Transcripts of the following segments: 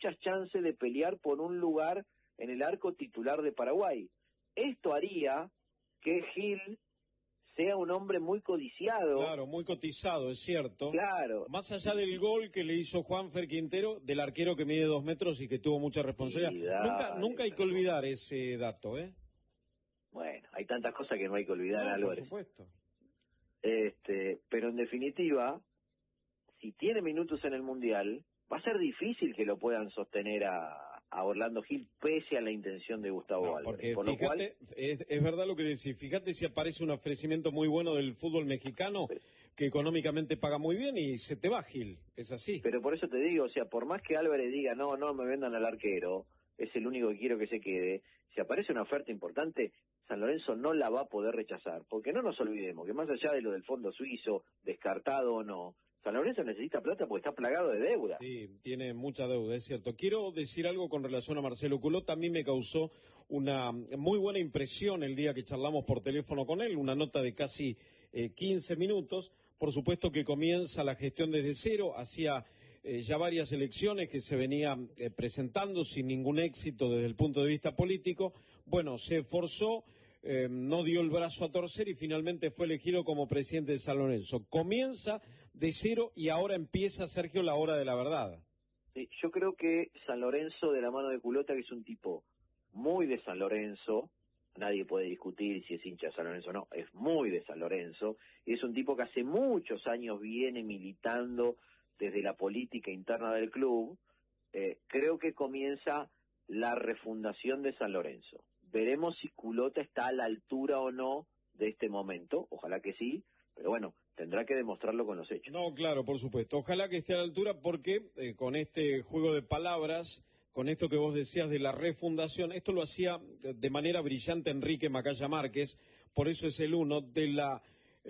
muchas chances de pelear por un lugar en el arco titular de Paraguay. Esto haría que Gil sea un hombre muy codiciado. Claro, muy cotizado, es cierto. Claro. Más allá del gol que le hizo Juanfer Quintero, del arquero que mide 2 metros y que tuvo mucha responsabilidad. Nunca hay que olvidar ese dato, ¿eh? Bueno, hay tantas cosas que no hay que olvidar, no, Álvarez. Por supuesto. Pero en definitiva, si tiene minutos en el Mundial, va a ser difícil que lo puedan sostener a Orlando Gil, pese a la intención de Gustavo Álvarez. Por fíjate, lo cual, es verdad lo que decís. Fíjate si aparece un ofrecimiento muy bueno del fútbol mexicano, que económicamente paga muy bien, y se te va Gil. Es así. Pero por eso te digo, o sea, por más que Álvarez diga, no me vendan al arquero, es el único que quiero que se quede, si aparece una oferta importante, San Lorenzo no la va a poder rechazar. Porque no nos olvidemos que más allá de lo del fondo suizo, descartado o no, San Lorenzo necesita plata porque está plagado de deuda. Sí, tiene mucha deuda, es cierto. Quiero decir algo con relación a Marcelo Culota. A mí me causó una muy buena impresión el día que charlamos por teléfono con él, una nota de casi 15 minutos. Por supuesto que comienza la gestión desde cero, hacía ya varias elecciones que se venía presentando sin ningún éxito desde el punto de vista político. Bueno, se esforzó, no dio el brazo a torcer y finalmente fue elegido como presidente de San Lorenzo. Comienza de cero y ahora empieza, Sergio, la hora de la verdad. Sí, yo creo que San Lorenzo, de la mano de Culota, que es un tipo muy de San Lorenzo, nadie puede discutir si es hincha de San Lorenzo o no, es muy de San Lorenzo, y es un tipo que hace muchos años viene militando desde la política interna del club. Creo que comienza la refundación de San Lorenzo. Veremos si Culota está a la altura o no de este momento, ojalá que sí, pero bueno, tendrá que demostrarlo con los hechos. No, claro, por supuesto. Ojalá que esté a la altura porque con este juego de palabras, con esto que vos decías de la refundación, esto lo hacía de manera brillante Enrique Macaya Márquez, por eso es el uno de la,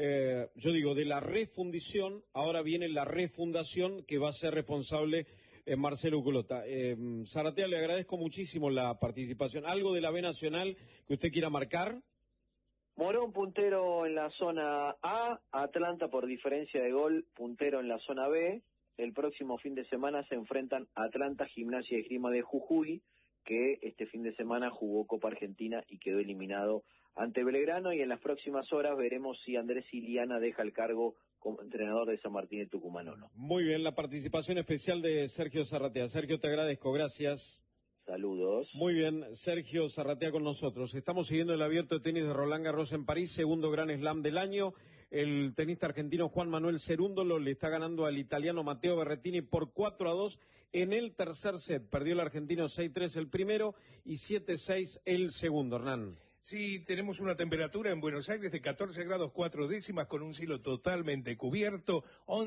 de la refundición, ahora viene la refundación que va a ser responsable Marcelo Culota. Zaratea, le agradezco muchísimo la participación. ¿Algo de la B Nacional que usted quiera marcar? Morón puntero en la zona A, Atlanta por diferencia de gol puntero en la zona B. El próximo fin de semana se enfrentan Atlanta, Gimnasia y Esgrima de Jujuy, que este fin de semana jugó Copa Argentina y quedó eliminado ante Belgrano, y en las próximas horas veremos si Andrés Iliana deja el cargo como entrenador de San Martín de Tucumán o no. Muy bien, la participación especial de Sergio Zaratea. Sergio, te agradezco, gracias. Saludos. Muy bien, Sergio Zaratea con nosotros. Estamos siguiendo el abierto de tenis de Roland Garros en París, segundo Gran Slam del año. El tenista argentino Juan Manuel Cerúndolo le está ganando al italiano Matteo Berrettini por 4-2 en el tercer set. Perdió el argentino 6-3 el primero y 7-6 el segundo, Hernán. Sí, tenemos una temperatura en Buenos Aires de 14 grados 4 décimas con un cielo totalmente cubierto.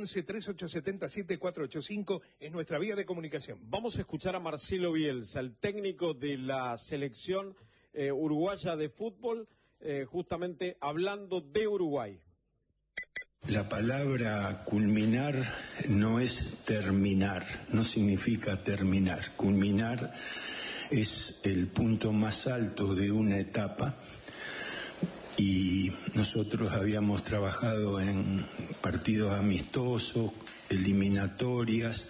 11-3877-485 es nuestra vía de comunicación. Vamos a escuchar a Marcelo Bielsa, el técnico de la selección uruguaya de fútbol, justamente hablando de Uruguay. La palabra culminar no es terminar, no significa terminar. Culminar es el punto más alto de una etapa y nosotros habíamos trabajado en partidos amistosos, eliminatorias,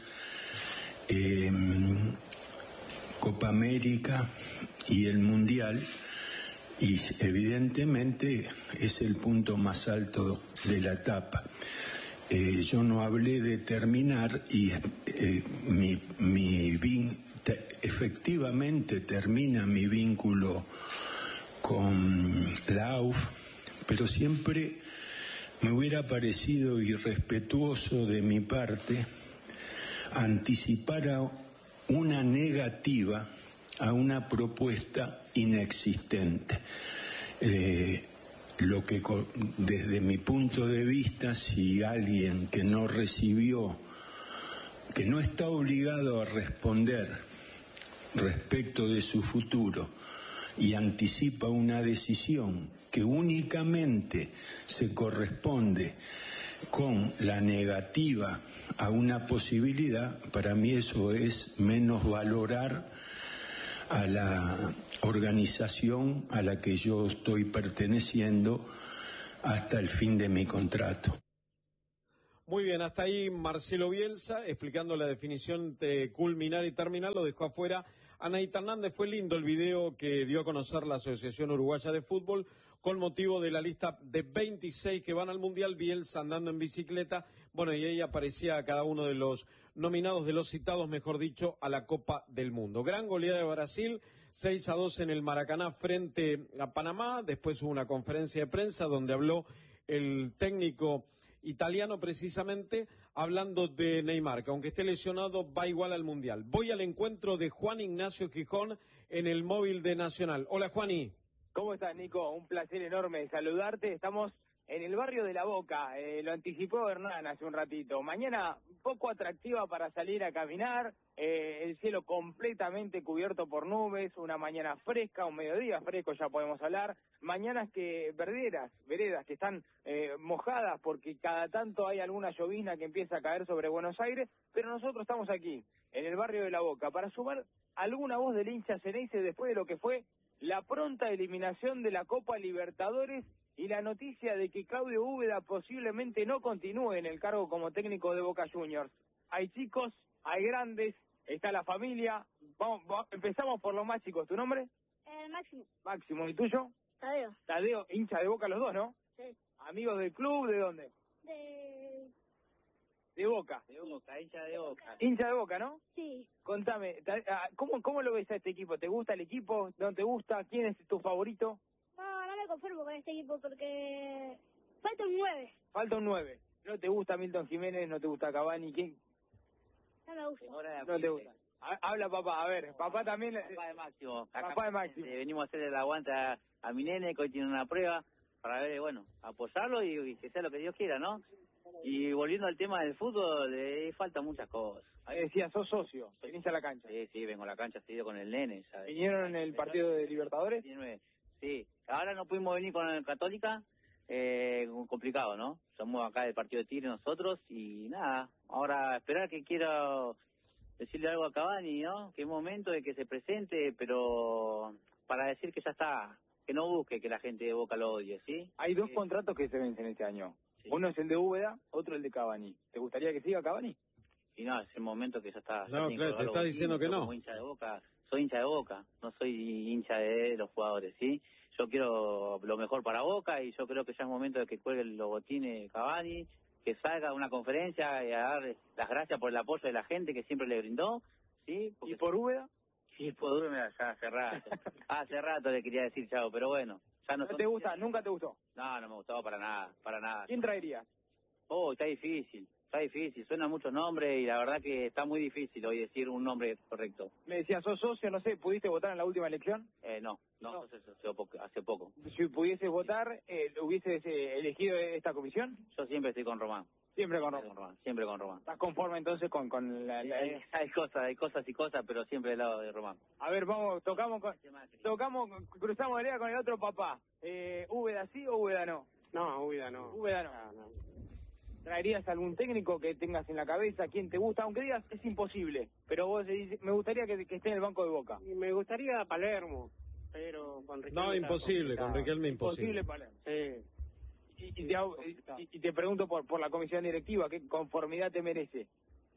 Copa América y el Mundial, y evidentemente es el punto más alto de la etapa. Yo no hablé de terminar y efectivamente termina mi vínculo con la AUF, pero siempre me hubiera parecido irrespetuoso de mi parte anticipar a una negativa a una propuesta inexistente. Lo que desde mi punto de vista, si alguien que no recibió, que no está obligado a responder respecto de su futuro y anticipa una decisión que únicamente se corresponde con la negativa a una posibilidad, para mí eso es menos valorar a la organización a la que yo estoy perteneciendo hasta el fin de mi contrato. Muy bien, hasta ahí Marcelo Bielsa explicando la definición entre culminar y terminar, lo dejó afuera Anaíta Hernández. Fue lindo el video que dio a conocer la Asociación Uruguaya de Fútbol con motivo de la lista de 26 que van al Mundial, Bielsa andando en bicicleta, bueno, y ahí aparecía cada uno de los nominados, de los citados, mejor dicho, a la Copa del Mundo. Gran goleada de Brasil, 6-2 en el Maracaná frente a Panamá. Después hubo una conferencia de prensa donde habló el técnico italiano, precisamente hablando de Neymar, que aunque esté lesionado va igual al Mundial. Voy al encuentro de Juan Ignacio Gijón en el móvil de Nacional. Hola, Juani. ¿Cómo estás, Nico? Un placer enorme saludarte. Estamos en el barrio de La Boca, lo anticipó Hernán hace un ratito. Mañana poco atractiva para salir a caminar, el cielo completamente cubierto por nubes, una mañana fresca, un mediodía fresco, ya podemos hablar. Mañanas veredas que están mojadas porque cada tanto hay alguna llovizna que empieza a caer sobre Buenos Aires, pero nosotros estamos aquí, en el barrio de La Boca, para sumar alguna voz del hincha Ceneice después de lo que fue la pronta eliminación de la Copa Libertadores y la noticia de que Claudio Úbeda posiblemente no continúe en el cargo como técnico de Boca Juniors. Hay chicos, hay grandes, está la familia. Empezamos por los más chicos. ¿Tu nombre? Máximo. Máximo. ¿Y tuyo? Tadeo. Tadeo, hincha de Boca los dos, ¿no? Sí. ¿Amigos del club? ¿De dónde? De Boca. De Boca, hincha de Boca. Hincha de Boca, ¿no? Sí. Contame, ¿cómo lo ves a este equipo? ¿Te gusta el equipo? ¿No te gusta? ¿Quién es tu favorito? No me conformo con este equipo porque falta un 9. Falta un 9. ¿No te gusta Milton Jiménez? ¿No te gusta Cavani? ¿Quién? No me gusta. No te gusta. Habla papá, a ver, papá también. Papá de Máximo. Papá de Máximo. Venimos a hacerle el aguante a mi nene, que hoy tiene una prueba, para ver, bueno, apoyarlo y que sea lo que Dios quiera, ¿no? Y volviendo al tema del fútbol, falta muchas cosas. Ahí decía, sos socio, venís a la cancha. Sí, vengo a la cancha seguido con el nene, ¿sabes? ¿Vinieron en el partido de Libertadores? Sí, ahora no pudimos venir con el Católica, complicado, ¿no? Somos acá del partido de Tigre nosotros y nada, ahora esperar que quiero decirle algo a Cavani, ¿no? Que es momento de que se presente, pero para decir que ya está, que no busque que la gente de Boca lo odie, ¿sí? Hay dos contratos que se vencen este año. Sí. Uno es el de Úbeda, otro el de Cavani. ¿Te gustaría que siga Cavani? Y no, es el momento que ya está. No, claro, te está diciendo que no. Como hincha de Boca, soy hincha de Boca, no soy hincha de los jugadores, ¿sí? Yo quiero lo mejor para Boca y yo creo que ya es momento de que cuelgue el logotín Cavani, que salga a una conferencia y a dar las gracias por el apoyo de la gente que siempre le brindó, ¿sí? Porque... ¿Y por Úbeda? Sí, por Úbeda ya hace rato. Hace rato le quería decir chao, pero bueno. Ya ¿No te gusta? ¿Nunca te gustó? No me gustaba para nada. ¿Quién traerías? Está difícil, suenan muchos nombres y la verdad que está muy difícil hoy decir un nombre correcto. Me decías, sos socio, no sé, ¿pudiste votar en la última elección? No, hace poco. Si pudieses votar, ¿hubieses elegido esta comisión? Yo siempre estoy con Román. Siempre con Román. Siempre con Román. ¿Estás conforme entonces con la... Hay cosas y cosas, pero siempre del lado de Román. A ver, vamos, cruzamos la idea con el otro papá. ¿Úbeda sí o Úbeda no? No, Úbeda no. Úbeda no. ¿Traerías algún técnico que tengas en la cabeza? ¿Quién te gusta? Aunque digas, es imposible. Pero vos decís, me gustaría que esté en el banco de Boca. Y me gustaría Palermo, pero con Riquelme... No, imposible, con Riquelme imposible. Imposible Palermo. Sí. Y te pregunto por la comisión directiva, ¿qué conformidad te merece?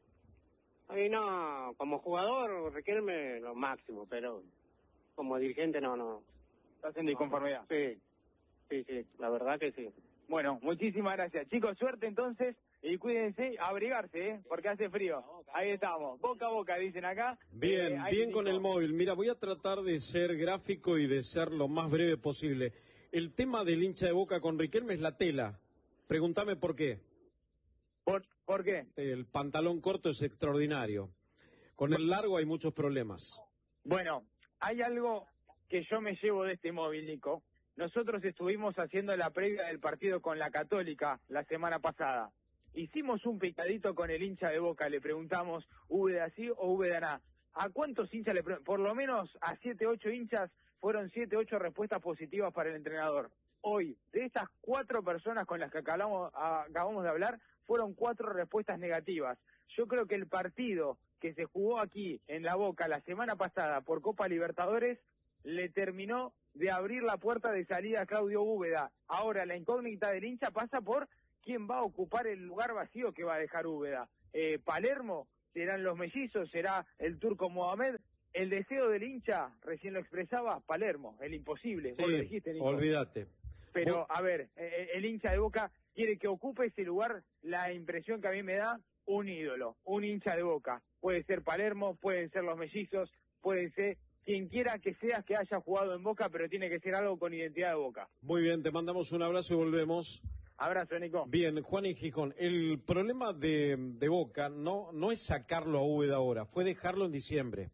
No, como jugador, Riquelme lo máximo, pero como dirigente no. ¿Estás en disconformidad? Sí, la verdad que sí. Bueno, muchísimas gracias. Chicos, suerte entonces y cuídense, abrigarse, porque hace frío. Ahí estamos, boca a boca, dicen acá. Bien con el móvil. Mira, voy a tratar de ser gráfico y de ser lo más breve posible. El tema del hincha de Boca con Riquelme es la tela. Pregúntame por qué. ¿Por qué? El pantalón corto es extraordinario. Con el largo hay muchos problemas. Bueno, hay algo que yo me llevo de este móvil, Nico. Nosotros estuvimos haciendo la previa del partido con la Católica la semana pasada. Hicimos un picadito con el hincha de Boca, le preguntamos, ¿Úbeda sí o Úbeda no? ¿A cuántos hinchas le preguntamos? Por lo menos a 7, 8 hinchas fueron 7, 8 respuestas positivas para el entrenador. Hoy, de estas 4 personas con las que acabamos de hablar, fueron 4 respuestas negativas. Yo creo que el partido que se jugó aquí en La Boca la semana pasada por Copa Libertadores le terminó de abrir la puerta de salida a Claudio Úbeda. Ahora la incógnita del hincha pasa por quién va a ocupar el lugar vacío que va a dejar Úbeda. Palermo, serán los mellizos, será el turco Mohamed. El deseo del hincha, recién lo expresaba, Palermo, el imposible. Sí, vos lo dijiste, Nico. olvídate. Pero, a ver, el hincha de Boca quiere que ocupe ese lugar, la impresión que a mí me da, un ídolo, un hincha de Boca. Puede ser Palermo, pueden ser los mellizos, puede ser quien quiera que seas que haya jugado en Boca, pero tiene que ser algo con identidad de Boca. Muy bien, te mandamos un abrazo y volvemos. Abrazo, Nico. Bien, Juan y Gijón, el problema de Boca no es sacarlo a Úbeda ahora, fue dejarlo en diciembre.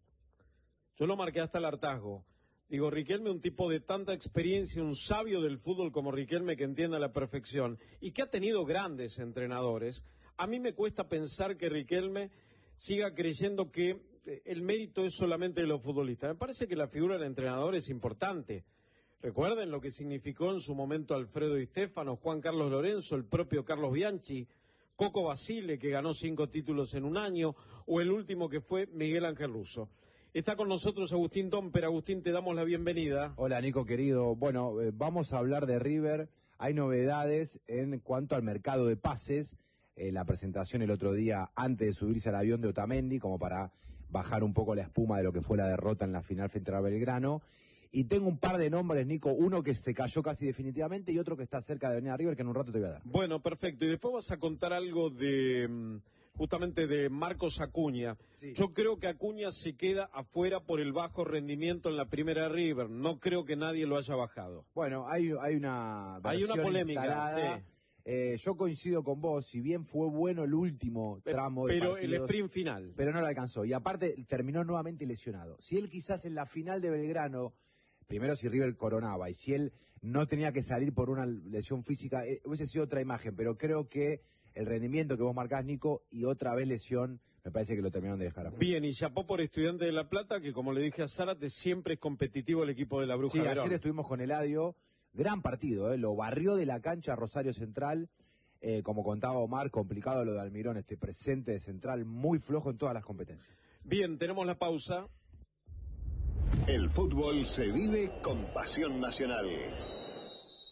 Yo lo marqué hasta el hartazgo. Digo, Riquelme, un tipo de tanta experiencia, un sabio del fútbol como Riquelme, que entiende a la perfección y que ha tenido grandes entrenadores. A mí me cuesta pensar que Riquelme siga creyendo que el mérito es solamente de los futbolistas. Me parece que la figura del entrenador es importante. Recuerden lo que significó en su momento Alfredo Di Stéfano, Juan Carlos Lorenzo, el propio Carlos Bianchi, Coco Basile, que ganó 5 títulos en un año, o el último que fue Miguel Ángel Russo. Está con nosotros Agustín Domper. Agustín, te damos la bienvenida. Hola, Nico, querido. Bueno, vamos a hablar de River. Hay novedades en cuanto al mercado de pases. La presentación el otro día antes de subirse al avión de Otamendi, como para bajar un poco la espuma de lo que fue la derrota en la final frente a Belgrano. Y tengo un par de nombres, Nico, uno que se cayó casi definitivamente y otro que está cerca de venir a River, que en un rato te voy a dar. Bueno, perfecto. Y después vas a contar algo de justamente de Marcos Acuña. Sí. Yo creo que Acuña se queda afuera por el bajo rendimiento en la primera River. No creo que nadie lo haya bajado. Bueno, hay una polémica, sí. Yo coincido con vos, si bien fue bueno el último tramo de partidos, el sprint final. Pero no lo alcanzó, y aparte terminó nuevamente lesionado. Si él quizás en la final de Belgrano, primero si River coronaba, y si él no tenía que salir por una lesión física, hubiese sido otra imagen, pero creo que el rendimiento que vos marcás, Nico, y otra vez lesión, me parece que lo terminaron de dejar afuera. Bien, y chapó por Estudiante de La Plata, que como le dije a Zárate, siempre es competitivo el equipo de la Bruja Sí, Verón. ayer estuvimos con Eladio, gran partido, lo barrió de la cancha Rosario Central, como contaba Omar, complicado lo de Almirón, presente de Central, muy flojo en todas las competencias. Bien, tenemos la pausa. El fútbol se vive con pasión nacional.